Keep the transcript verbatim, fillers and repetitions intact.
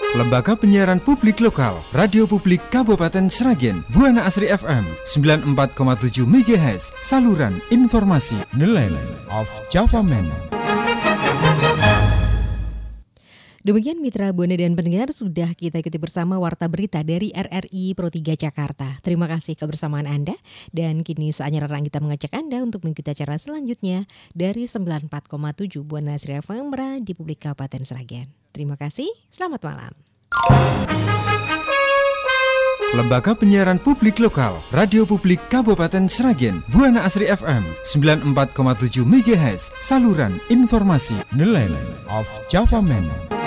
Lembaga Penyiaran Publik Lokal, Radio Publik Kabupaten Sragen, Buana Asri F M sembilan puluh empat koma tujuh megahertz, saluran informasi nelayan of Java Man. Demikian mitra Buana dan pendengar, sudah kita ikuti bersama Warta Berita dari R R I Pro tiga Jakarta. Terima kasih kebersamaan Anda, dan kini saatnya Rarang kita mengajak Anda untuk mengikuti acara selanjutnya dari sembilan puluh empat koma tujuh Buana Asri F M di Publik Kabupaten Sragen. Terima kasih, selamat malam. Lembaga Penyiaran Publik Lokal, Radio Publik Kabupaten Sragen, Buana Asri F M sembilan puluh empat koma tujuh megahertz, saluran informasi nelayan of Java Man.